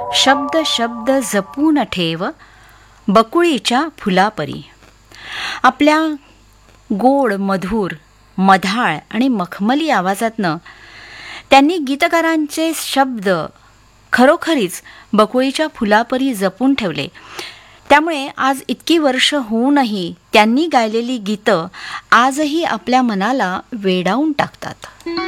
शब्द शब्द जपून ठेव बकुळीच्या फुलापरी. आपल्या गोड, मधुर, मधाळ आणि मखमली आवाजातनं त्यांनी गीतकारांचे शब्द खरोखरीच बकुळीच्या फुलापरी जपून ठेवले. त्यामुळे आज इतकी वर्ष होऊनही त्यांनी गायलेली गीतं आजही आपल्या मनाला वेडावून टाकतात.